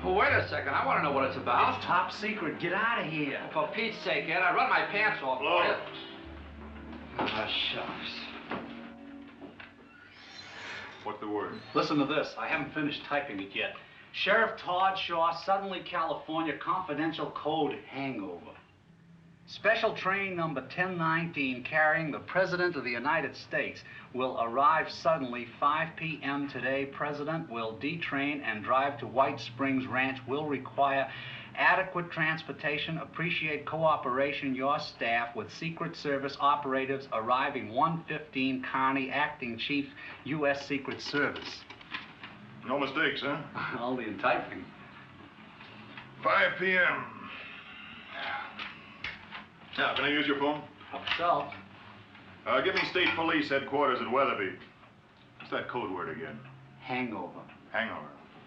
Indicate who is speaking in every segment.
Speaker 1: Well, wait a second. I want to know what it's about.
Speaker 2: It's top secret. Get out of here.
Speaker 1: For Pete's sake, Ed, I run my pants off for you. Ah, shucks.
Speaker 3: What's the word?
Speaker 2: Listen to this. I haven't finished typing it yet. Sheriff Todd Shaw, Suddenly, California, confidential code hangover. Special train number 1019 carrying the President of the United States will arrive suddenly 5 p.m. today. President will detrain and drive to White Springs Ranch. Will require adequate transportation. Appreciate cooperation. Your staff with Secret Service operatives arriving 115 Kearney, Acting Chief, U.S. Secret Service.
Speaker 3: No mistakes, huh?
Speaker 2: Only in typing.
Speaker 3: 5 p.m. Now, can I use your phone?
Speaker 2: So?
Speaker 3: Give me State Police Headquarters at Weatherby. What's that code word again?
Speaker 2: Hangover.
Speaker 3: Hangover.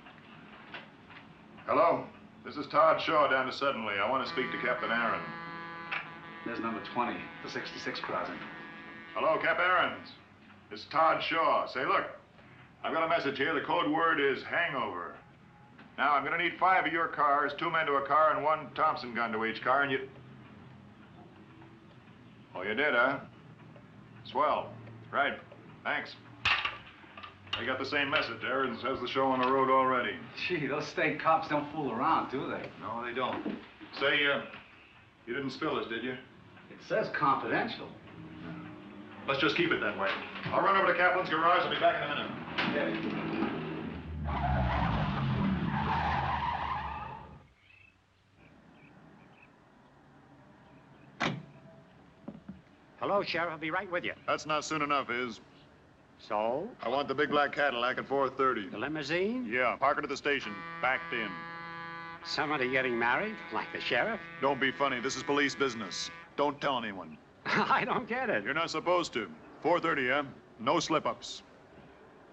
Speaker 3: Hello? This is Todd Shaw down to Suddenly. I want to speak to Captain Aaron.
Speaker 2: There's number 20, the 66 crossing.
Speaker 3: Hello, Cap Aarons. This is Todd Shaw. Say, look, I've got a message here. The code word is hangover. Now, I'm going to need 5 of your cars, 2 men to a car, and 1 Thompson gun to each car, and you... Oh, you did, huh? Swell. Right. Thanks. They got the same message. Aarons has the show on the road already.
Speaker 2: Gee, those state cops don't fool around, do they?
Speaker 3: No, they don't. Say, you didn't spill this, did you?
Speaker 2: It says confidential.
Speaker 3: Let's just keep it that way. I'll run over to Kaplan's garage. I'll be back in a minute.
Speaker 2: Okay.
Speaker 4: Hello, Sheriff. I'll be right with you.
Speaker 3: That's not soon enough, Is.
Speaker 4: So?
Speaker 3: I want the big black Cadillac at 4:30.
Speaker 4: The limousine?
Speaker 3: Yeah, park it at the station. Backed in.
Speaker 4: Somebody getting married? Like the sheriff?
Speaker 3: Don't be funny. This is police business. Don't tell anyone.
Speaker 4: I don't get it.
Speaker 3: You're not supposed to. 4:30, yeah? No slip-ups.